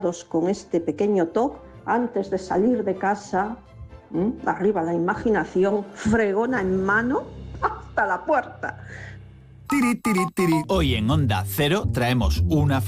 con este pequeño toque, antes de salir de casa, arriba la imaginación, fregona en mano, hasta la puerta. Hoy en Onda Cero traemos una